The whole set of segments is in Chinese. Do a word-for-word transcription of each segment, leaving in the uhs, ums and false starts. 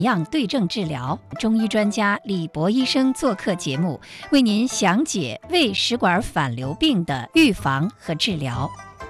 样对症治疗，中医专家李博医生做客节目，为您详解胃食管反流病的预防和治疗。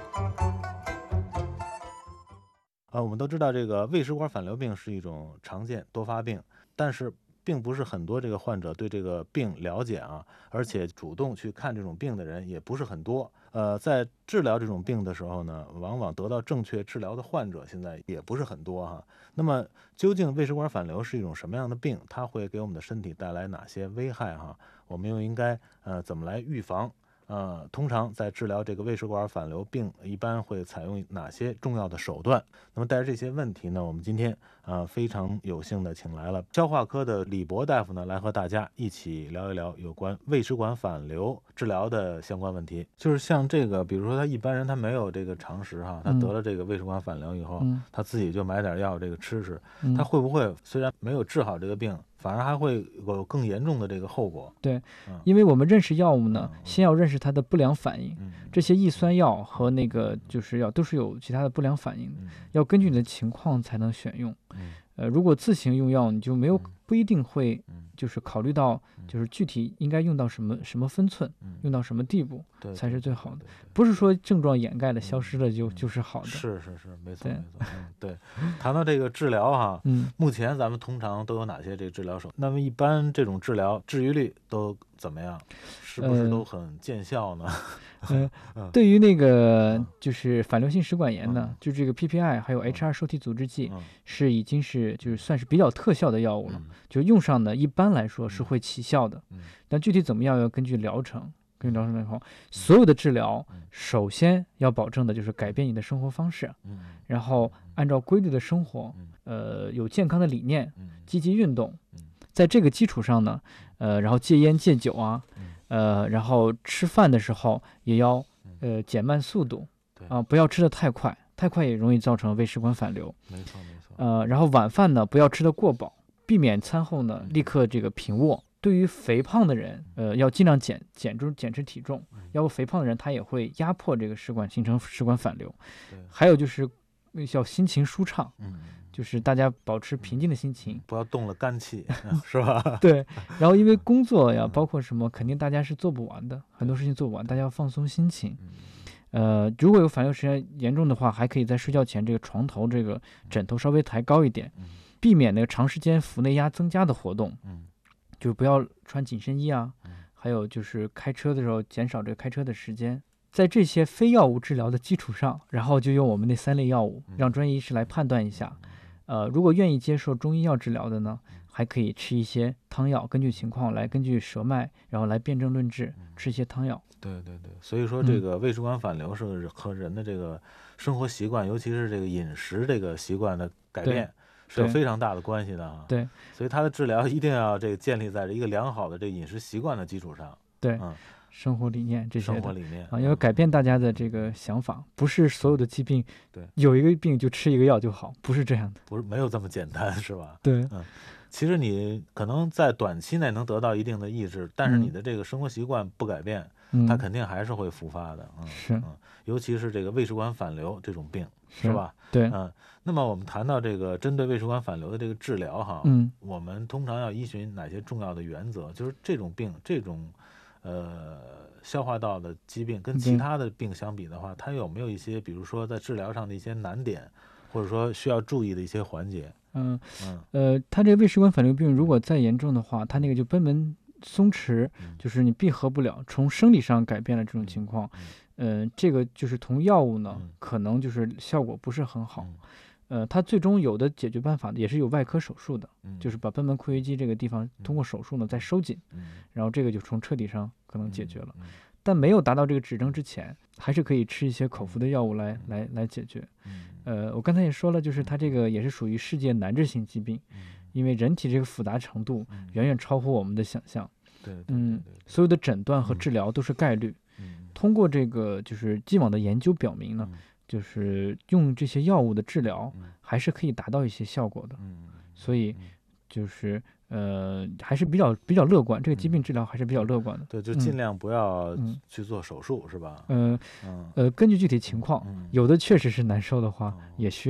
呃，我们都知道这个胃食管反流病是一种常见多发病，但是并不是很多这个患者对这个病了解啊，而且主动去看这种病的人也不是很多。呃，在治疗这种病的时候呢，往往得到正确治疗的患者现在也不是很多哈。那么究竟胃食管反流是一种什么样的病？它会给我们的身体带来哪些危害哈？我们又应该呃怎么来预防？呃，通常在治疗这个胃食管反流病，一般会采用哪些重要的手段？那么带着这些问题呢，我们今天呃非常有幸的请来了消化科的李博大夫呢，来和大家一起聊一聊有关胃食管反流治疗的相关问题。就是像这个，比如说他一般人他没有这个常识哈，他得了这个胃食管反流以后， 嗯、 他自己就买点药这个吃吃， 嗯、 他会不会虽然没有治好这个病，反而还会有更严重的这个后果？ 对， 嗯、 因为我们认识药物呢，嗯、先要认识它的不良反应。 嗯、 这些抑酸药和那个就是药都是有其他的不良反应的， 嗯、 要根据你的情况才能选用。 嗯、 呃，如果自行用药，你就没有、 嗯、 不一定会就是考虑到就是具体应该用到什么什么分寸， 嗯、 用到什么地步对才是最好的。 对对对对， 不是说症状掩盖了、消失了就、 嗯、 就是好的。 是是是，没错对没错。嗯，对。谈到这个治疗哈， 嗯， 目前咱们通常都有哪些这个治疗手段？那么一般这种治疗治愈率都怎么样？是不是都很见效呢？ 呃，呃对于那个、 嗯、 就是反流性食管炎呢， 嗯、 就这个 P P I 还有 H R 受体阻滞剂、 嗯、 是已经是就是算是比较特效的药物了， 嗯、 就用上呢一般来说是会起效的， 嗯、 但具体怎么样要根据疗程。根据疗程来说，所有的治疗首先要保证的就是改变你的生活方式， 嗯、 然后按照规律的生活，呃，有健康的理念，积极运动，在这个基础上呢，呃，然后戒烟戒酒啊，呃，然后吃饭的时候也要呃减慢速度，啊、呃，不要吃得太快，太快也容易造成胃食管反流。 没错没错。 呃，然后晚饭呢不要吃得过饱，避免餐后呢立刻这个平卧。对于肥胖的人，呃，要尽量减减重减脂体重，要不肥胖的人他也会压迫这个食管，形成食管反流。还有就是要心情舒畅， 嗯， 就是大家保持平静的心情， 不要动了肝气，是吧？ 对。然后因为工作呀，包括什么，肯定大家是做不完的，很多事情做不完，大家要放松心情。呃，如果有反流时间严重的话，还可以在睡觉前这个床头这个枕头稍微抬高一点，避免那个长时间腹内压增加的活动。嗯。就是不要穿紧身衣啊，还有就是开车的时候减少这个开车的时间。在这些非药物治疗的基础上，然后就用我们那三类药物，让专业医师来判断一下。呃，如果愿意接受中医药治疗的呢，还可以吃一些汤药，根据情况来根据舌脉，然后来辨证论治，吃一些汤药。 对对对，所以说这个胃食管反流是和人的这个生活习惯，尤其是这个饮食这个习惯的改变，是有非常大的关系的啊。 对， 所以它的治疗一定要这个建立在一个良好的这个饮食习惯的基础上。 对， 嗯， 生活理念这些的生活理念啊，因为改变大家的这个想法，不是所有的疾病， 对， 有一个病就吃一个药就好，不是这样的， 不是没有这么简单，是吧？ 对， 嗯，其实你可能在短期内能得到一定的抑制，但是你的这个生活习惯不改变， 嗯、 它肯定还是会复发的。嗯， 是， 嗯，尤其是这个胃食管反流这种病，是, 是吧？ 对， 嗯。那么我们谈到这个针对胃食管反流的这个治疗哈， 嗯， 我们通常要依循哪些重要的原则？就是这种病，这种呃消化道的疾病跟其他的病相比的话，它有没有一些，比如说在治疗上的一些难点，或者说需要注意的一些环节？ 嗯嗯呃，它这个胃食管反流病如果再严重的话，它那个就贲门松弛， 嗯、 就是你闭合不了，从生理上改变了这种情况，嗯、呃，这个就是同药物呢， 嗯、 可能就是效果不是很好。 嗯呃，它最终有的解决办法也是有外科手术的， 嗯、 就是把贲门括约肌这个地方通过手术呢再收紧， 嗯、 然后这个就从彻底上可能解决了。 嗯、 但没有达到这个指征之前，还是可以吃一些口服的药物来、嗯、来来解决。 嗯、 呃，我刚才也说了，就是它这个也是属于世界难治性疾病， 嗯、 因为人体这个复杂程度远远超乎我们的想象。 对， 嗯，所有的诊断和治疗都是概率。 嗯、 通过这个就是既往的研究表明呢。嗯就是用这些药物的治疗，还是可以达到一些效果的。 嗯， 所以就是呃，还是比较比较乐观。这个疾病治疗还是比较乐观的。 对，就尽量不要去做手术， 嗯、 是吧？ 呃，呃，根据具体情况，有的确实是难受的话，也需要。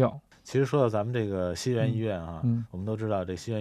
其实说到咱们这个西园医院啊， 嗯我们都知道这西园